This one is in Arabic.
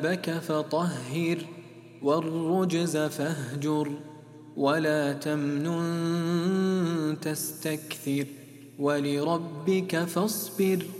بك فطهر والرجز فاهجر ولا تمنن تستكثر ولربك فاصبر